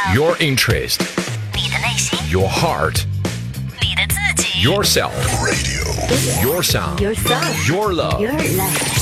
Your interest. 你的内心。 Your heart. 你的自己。 Yourself. Radio. Your sound. Your sound. Your love. Your love.